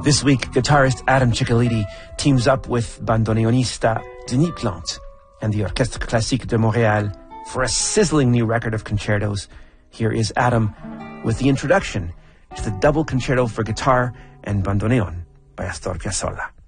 This week, guitarist Adam Ciccoliti teams up with bandoneonista Denis Plante and the Orchestre Classique de Montréal for a sizzling new record of concertos. Here is Adam with the introduction to the double concerto for guitar and bandoneon by Astor Piazzolla.